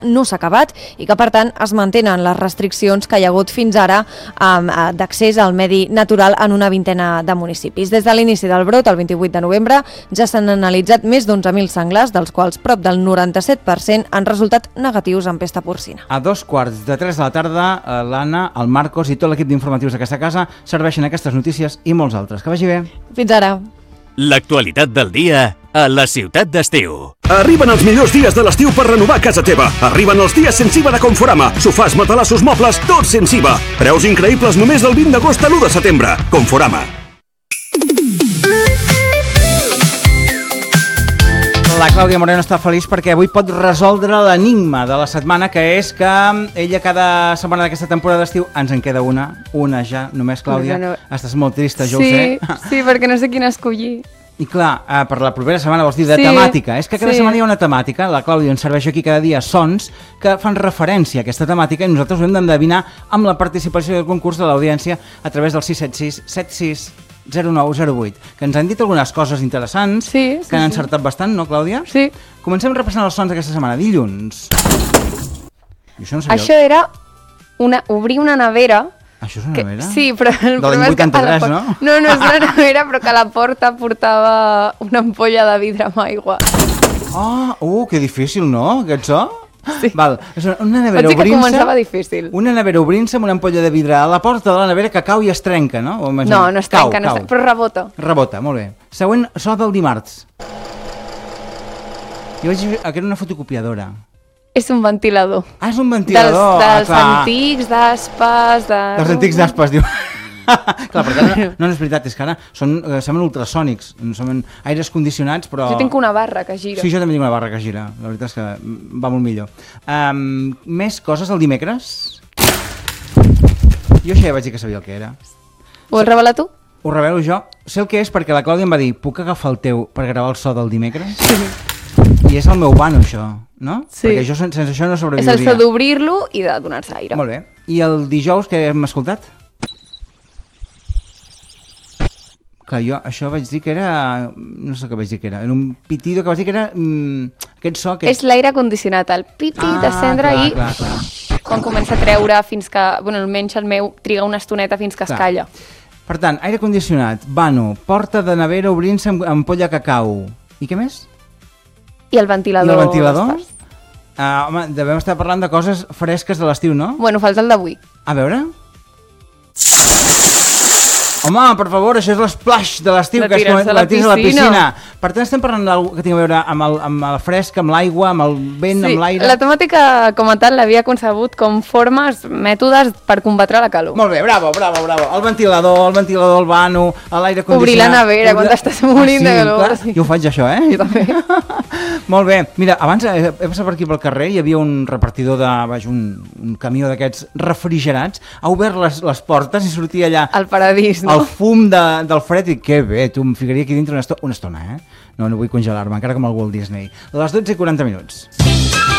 no s'ha acabat i que, per tant, es mantenen les restriccions que hi ha hagut fins ara d'accés al medi natural en una vintena de municipis. Des de l'inici del brot, el 28 de novembre, ja s'han analitzat més d'11.000 senglars, dels quals prop del 97% han resultat negatius en pesta porcina. A 2:45 de la tarda, l'Anna, el Marcos i tot l'equip d'informatius d'aquesta casa serveixen aquestes notícies i molts altres. Que vagi bé. Fins ara. L'actualitat del dia a la ciutat d'estiu. Arriben els millors dies de l'estiu per renovar casa teva. Arriben els dies sense IVA de Conforama. Sofàs, matalassos, mobles, tots sense IVA. Preus increïbles només del 20 d'agost a l'1 de setembre. Conforama. La Clàudia Moreno està feliç perquè avui pot resoldre l'enigma de la setmana, que és que ella cada setmana d'aquesta temporada d'estiu ens en queda una ja, només, Clàudia. No. Estàs molt trista, jo ho sé. Sí, perquè no sé quina escollir. I clar, per la propera setmana vols dir de temàtica. És que cada setmana hi ha una temàtica. La Clàudia ens serveix aquí cada dia sons que fan referència a aquesta temàtica i nosaltres ho hem d'endevinar amb la participació del concurs de l'audiència a través del 676 76 0908, que ens han dit algunes coses interessants, que han encertat bastant, no, Clàudia? Sí. Comencem repassant els sons d'aquesta setmana. Dilluns. Això era obrir una nevera. Això és una nevera? Sí, però el problema és que... De l'any 83, no? No és una nevera, però que a la porta portava una ampolla de vidre amb aigua. Que difícil, no, aquest so? Sí. Val, és una nevera obrint-se... que començava difícil. Una nevera obrint-se amb una ampolla de vidre a la porta de la nevera que cau i es trenca, no? No es trenca, però rebota. Rebota, molt bé. Següent, so del dimarts. Jo vaig dir que era una fotocopiadora. És un ventilador. És un ventilador. Dels antics, d'Aspes... Dels antics d'Aspes, diu. Clar, perquè no és veritat, és que ara semblen ultrasònics, són aires condicionats, però... Jo tinc una barra que gira. Sí, jo també tinc una barra que gira, la veritat és que va molt millor. Més coses el dimecres? Jo això ja vaig dir que sabia el que era. Ho has revelat tu? Ho revelo jo. Sé el que és perquè la Clàudia em va dir puc agafar el teu per gravar el so del dimecres? Sí. I és el meu vano, això, no? Sí. Perquè jo sense això no sobreviuria. És el so d'obrir-lo i de donar-se aire. Molt bé. I el dijous que hem escoltat? Clar, jo això vaig dir que era... No sé què vaig dir que era. Era un pitido que vaig dir que era... Aquest so... És l'aire condicionat, el piti de cendra i... Quan comença a treure fins que... Bueno, almenys el meu triga una estoneta fins que es calla. Per tant, aire condicionat, vano, porta de nevera obrint-se amb ampolla cacau. I què més? I el ventilador. I el ventilador? Home, devem estar parlant de coses fresques de l'estiu, no? Bueno, falta el d'avui. A veure... Home, per favor, això és l'esplash de l'estiu, que és la tires a la piscina. Per tant, estem parlant d'alguna que tingui a veure amb el fresc, amb l'aigua, amb el vent, amb l'aire... Sí, la temàtica com a tal l'havia concebut com formes, mètodes per combatre la calor. Molt bé, bravo. El ventilador, el vano, l'aire condicionat... Obrir la nevera quan t'estàs morint de calor. Sí. Jo ho faig, això, Jo també. Molt bé. Mira, abans he passat per aquí pel carrer i hi havia un repartidor un camió d'aquests refrigerats, ha obert les portes i sortia allà... El paradís, no? El fum del fred i que bé, tu em ficaria aquí dintre una estona, eh? No vull congelar-me, encara com el Walt Disney. A les 12:40.